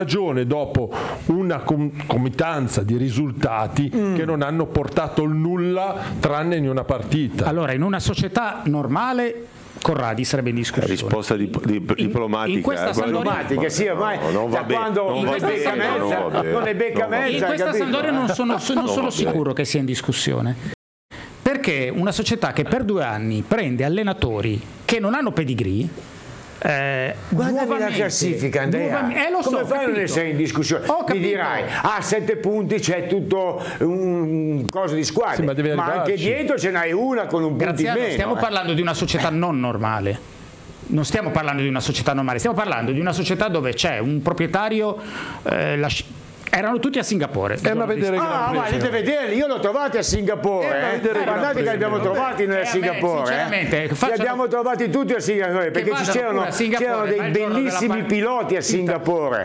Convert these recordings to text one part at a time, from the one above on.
ragione dopo una concomitanza di risultati che non hanno portato il nulla tranne in una partita. Allora, in una società normale Corradi sarebbe in discussione. La risposta diplomatica. In questa Sampdoria sì, ormai non va bene, non è becca mezza. In questa Sampdoria non sono sicuro che sia in discussione. Perché una società che per 2 anni prende allenatori che non hanno pedigree, guardami la classifica, Andrea, come fai a non essere in discussione? Mi dirai, 7 punti, c'è tutto un coso di squadra, sì, ma anche dietro ce n'hai una con un punto in meno. Stiamo parlando di una società non normale. Non stiamo parlando di una società normale, stiamo parlando di una società dove c'è un proprietario. Erano tutti a Singapore. Ma dite vedere, io l'ho trovato a Singapore. Guardate che li abbiamo trovati noi a Singapore. Sinceramente, li abbiamo trovati tutti a Singapore perché c'erano dei bellissimi piloti a Singapore.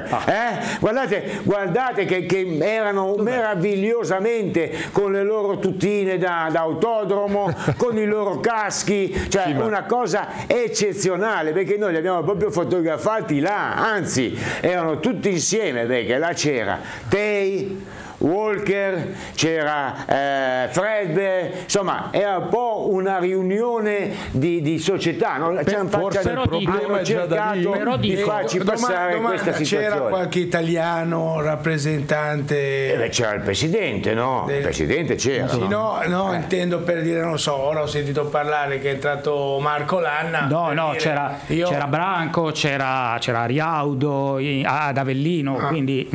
Guardate che erano meravigliosamente con le loro tutine da autodromo, con i loro caschi, cioè una cosa eccezionale, perché noi li abbiamo proprio fotografati là, anzi erano tutti insieme, perché là c'era Tay, Walker, c'era Fred, insomma era un po' una riunione di società, no? Forse il problema è già da lì di farci passare questa situazione. C'era qualche italiano rappresentante? C'era il presidente, no? Il presidente c'era. Sì, no, intendo per dire, non so, ora ho sentito parlare che è entrato Marco Lanna. C'era Branco, c'era Riaudo, ad Avellino, quindi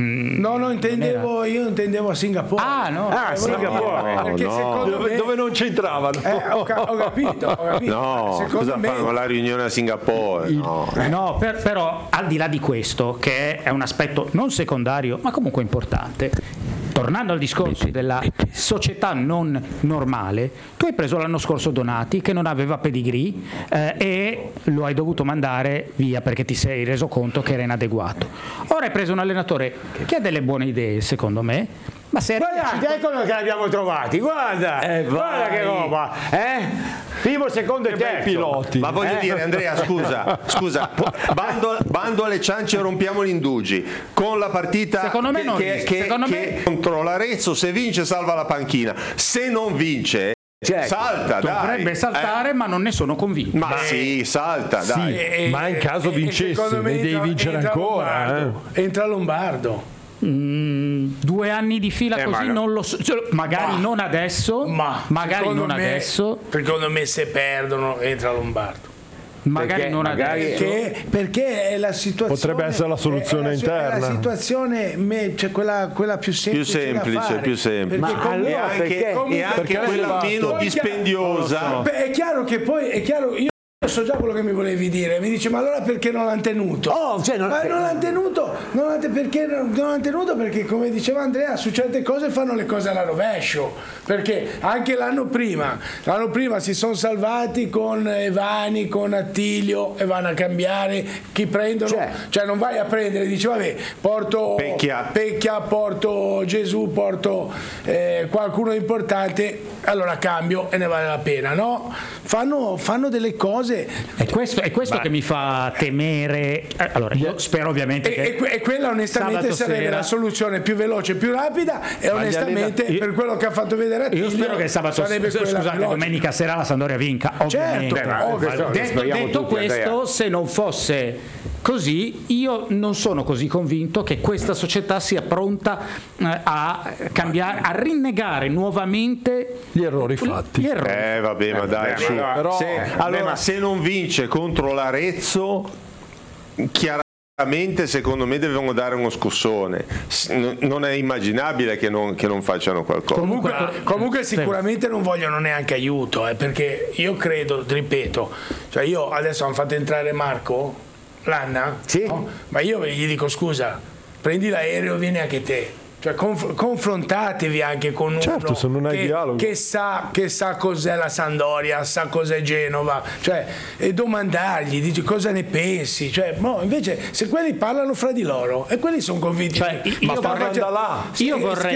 io intendevo a Singapore. Singapore. Perché secondo me dove non c'entravano. Ho capito. No, cosa fanno la riunione a Singapore? No, però al di là di questo, che è un aspetto non secondario, ma comunque importante, tornando al discorso della società non normale, tu hai preso l'anno scorso Donati che non aveva pedigree e lo hai dovuto mandare via perché ti sei reso conto che era inadeguato. Ora hai preso un allenatore che ha delle buone idee, secondo me. Ma guardate, eccolo che l'abbiamo trovati, guarda che roba, primo, secondo e terzo piloti. Ma voglio dire, Andrea, scusa, bando alle ciance e rompiamo gli indugi con la partita secondo me contro l'Arezzo. Se vince salva la panchina, se non vince salta, dovrebbe saltare, ma non ne sono convinto. Salta, dai. Ma in caso vincessi ne devi vincere ancora. Entra Lombardo. 2 anni di fila così non lo so, magari non adesso, secondo me se perdono entra Lombardo. Perché è la situazione, potrebbe essere la soluzione interna. È la situazione quella più semplice, più semplice. Ma e anche quella meno dispendiosa. È chiaro che poi io so già quello che mi volevi dire. Mi dice, ma allora perché non l'hanno tenuto? Non l'hanno tenuto. Perché non l'hanno tenuto? Perché, come diceva Andrea, su certe cose fanno le cose alla rovescio. Perché anche l'anno prima si sono salvati con Evani, con Attilio, e vanno a cambiare chi prendono. Cioè non vai a prendere, dici vabbè, porto Pecchia, porto Gesù, porto qualcuno importante, allora cambio e ne vale la pena, no? Fanno delle cose. È questo che mi fa temere. Allora, io spero ovviamente che. E quella onestamente sarebbe la soluzione più veloce, più rapida, e onestamente per quello che ha fatto vedere Attilio, io spero che sabato domenica sera la Sampdoria vinca. Detto questo, se non fosse così, io non sono così convinto che questa società sia pronta a cambiare, a rinnegare nuovamente gli errori fatti. Vabbè, ma dai, se non vince contro l'Arezzo, chiaramente secondo me devono dare uno scossone. Non è immaginabile che non facciano qualcosa. Comunque sicuramente non vogliono neanche aiuto, perché io credo, ripeto, cioè io adesso hanno fatto entrare Marco Lanna, no? Ma io gli dico, scusa, prendi l'aereo, vieni anche te. Cioè confrontatevi anche con uno se non hai dialogo. che sa cos'è la Sampdoria, sa cos'è Genova, cioè, e domandargli, dici cosa ne pensi, cioè, invece se quelli parlano fra di loro e quelli sono convinti, io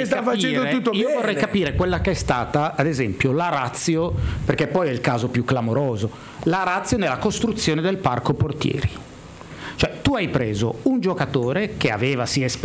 vorrei capire quella che è stata, ad esempio, la ratio, perché poi è il caso più clamoroso, la ratio nella costruzione del parco portieri. Cioè tu hai preso un giocatore che aveva sì esperienza